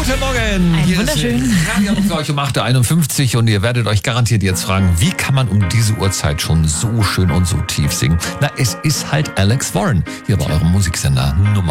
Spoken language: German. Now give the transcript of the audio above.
Guten Morgen. Hier Wunderschön. ist Radio für euch um 8.51 Uhr und ihr werdet euch garantiert jetzt fragen, wie kann man um diese Uhrzeit schon so schön und so tief singen? Na, es ist halt Alex Warren hier bei eurem Musiksender Nummer